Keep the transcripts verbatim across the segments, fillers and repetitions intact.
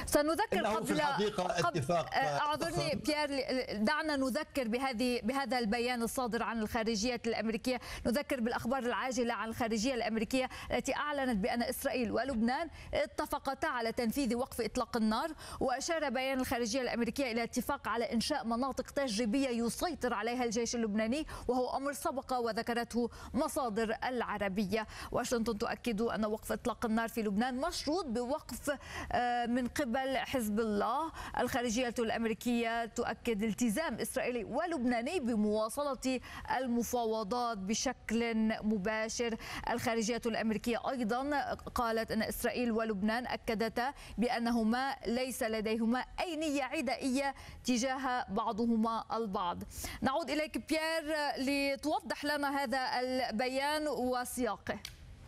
سنذكر إنه في قبل الحقيقة قبل اتفاق أعذرني ضخم. بيير، دعنا نذكر بهذه بهذا البيان الصادر عن الخارجية الأمريكية، نذكر بالأخبار العاجلة عن الخارجية الأمريكية التي أعلنت بأن إسرائيل ولبنان اتفقتا على تنفيذ وقف إطلاق النار. وأشار بيان الخارجية الأمريكية إلى اتفاق على إنشاء مناطق تجريبية يسيطر عليها الجيش اللبناني، وهو أمر سبق وذكرته مصادر العربية. واشنطن تؤكد أن وقف إطلاق النار في لبنان مشروط بوقف من قبل حزب الله. الخارجية الأمريكية تؤكد التزام إسرائيلي ولبناني بمواصلة المفاوضات بشكل مباشر. الخارجية الأمريكية أيضا قالت أن إسرائيل ولبنان أكدتا بأنهما ليس لديهما أي نية عدائية تجاه بعضهما البعض. نعود إليك بيير لتوضح لنا هذا البيان وسياقه.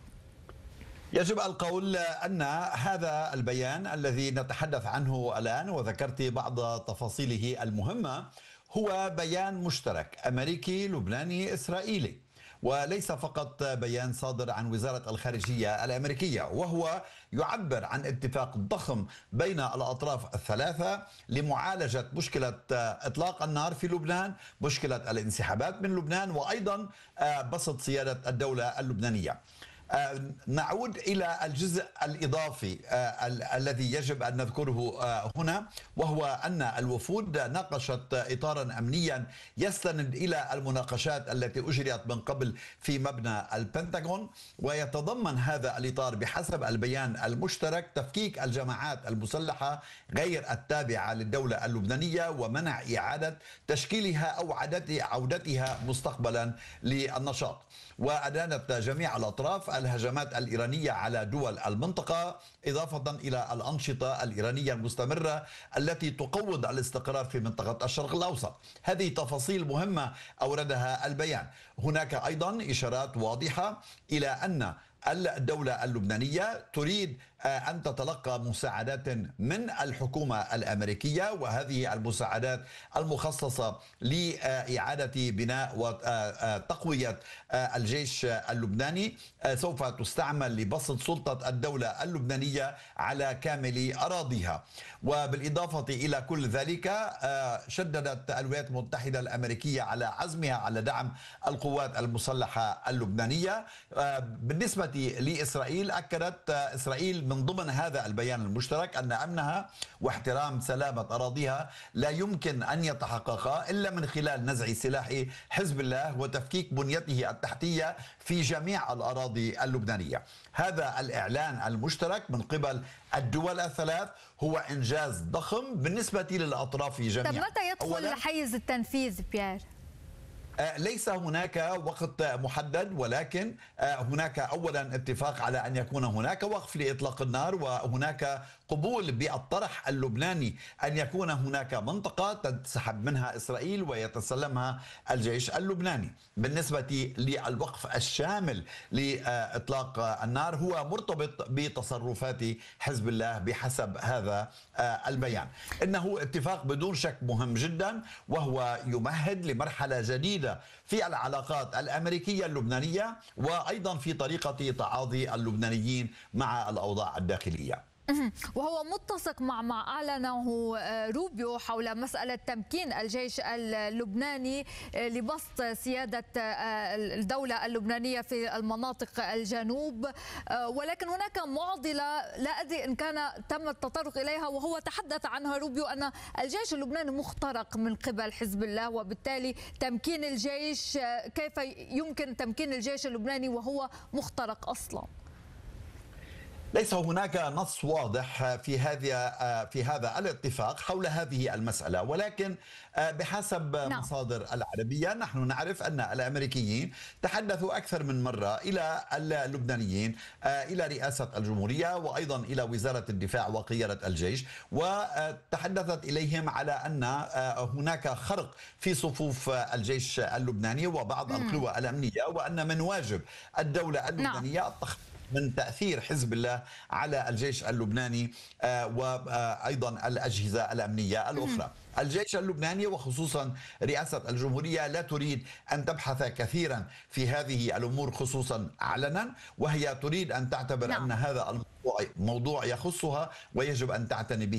يجب القول أن هذا البيان الذي نتحدث عنه الآن وذكرت بعض تفاصيله المهمة هو بيان مشترك أمريكي لبناني إسرائيلي، وليس فقط بيان صادر عن وزارة الخارجية الأمريكية، وهو يعبر عن اتفاق ضخم بين الأطراف الثلاثة لمعالجة مشكلة إطلاق النار في لبنان، مشكلة الانسحابات من لبنان، وأيضا بسط سيادة الدولة اللبنانية. نعود إلى الجزء الإضافي الذي يجب أن نذكره هنا، وهو أن الوفود ناقشت إطارا أمنيا يستند إلى المناقشات التي أجريت من قبل في مبنى البنتاغون، ويتضمن هذا الإطار بحسب البيان المشترك تفكيك الجماعات المسلحة غير التابعة للدولة اللبنانية ومنع إعادة تشكيلها أو عودتها مستقبلا للنشاط. وأدانت جميع الأطراف الهجمات الإيرانية على دول المنطقة، إضافة إلى الأنشطة الإيرانية المستمرة التي تقوض الاستقرار في منطقة الشرق الأوسط. هذه تفاصيل مهمة أوردها البيان. هناك أيضا إشارات واضحة إلى أن الدولة اللبنانية تريد أن تتلقى مساعدات من الحكومة الأمريكية، وهذه المساعدات المخصصة لإعادة بناء وتقوية الجيش اللبناني سوف تستعمل لبسط سلطة الدولة اللبنانية على كامل أراضيها. وبالإضافة إلى كل ذلك شددت الولايات المتحدة الأمريكية على عزمها على دعم القوات المسلحة اللبنانية. بالنسبة لإسرائيل، أكدت إسرائيل من ضمن هذا البيان المشترك أن أمنها واحترام سلامة أراضيها لا يمكن أن يتحققا إلا من خلال نزع سلاح حزب الله وتفكيك بنيته التحتية في جميع الأراضي اللبنانية. هذا الإعلان المشترك من قبل الدول الثلاث هو إنجاز ضخم بالنسبة للأطراف جميعا. طب متى يدخل حيز التنفيذ بيير؟ ليس هناك وقت محدد، ولكن هناك أولا اتفاق على أن يكون هناك وقف لإطلاق النار، وهناك قبول بالطرح اللبناني أن يكون هناك منطقة تنسحب منها إسرائيل ويتسلمها الجيش اللبناني. بالنسبة للوقف الشامل لإطلاق النار هو مرتبط بتصرفات حزب الله بحسب هذا البيان. إنه اتفاق بدون شك مهم جدا، وهو يمهد لمرحلة جديدة في العلاقات الأمريكية اللبنانية، وأيضا في طريقة تعاضي اللبنانيين مع الأوضاع الداخلية. وهو متسق مع ما أعلنه روبيو حول مسألة تمكين الجيش اللبناني لبسط سيادة الدولة اللبنانية في المناطق الجنوب. ولكن هناك معضلة لا أدري إن كان تم التطرق إليها، وهو تحدث عنها روبيو أن الجيش اللبناني مخترق من قبل حزب الله، وبالتالي تمكين الجيش، كيف يمكن تمكين الجيش اللبناني وهو مخترق أصلا؟ ليس هناك نص واضح في هذا في هذا الاتفاق حول هذه المسألة، ولكن بحسب مصادر العربية نحن نعرف أن الأمريكيين تحدثوا أكثر من مرة إلى اللبنانيين، إلى رئاسة الجمهورية وأيضا إلى وزارة الدفاع وقيادة الجيش، وتحدثت إليهم على أن هناك خرق في صفوف الجيش اللبناني وبعض القوى الأمنية، وأن من واجب الدولة اللبنانية التخفيف من تأثير حزب الله على الجيش اللبناني وأيضا الأجهزة الأمنية الأخرى. الجيش اللبناني وخصوصا رئاسة الجمهورية لا تريد أن تبحث كثيرا في هذه الأمور خصوصا علنا، وهي تريد أن تعتبر أن هذا الموضوع موضوع يخصها ويجب أن تعتني به